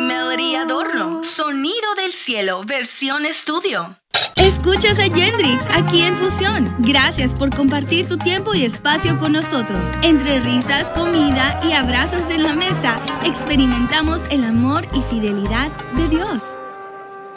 Melody Adorno, Sonido del Cielo, versión estudio. Escuchas a Yendrix aquí en Fusión. Gracias por compartir tu tiempo y espacio con nosotros. Entre risas, comida y abrazos en la mesa, experimentamos el amor y fidelidad de Dios.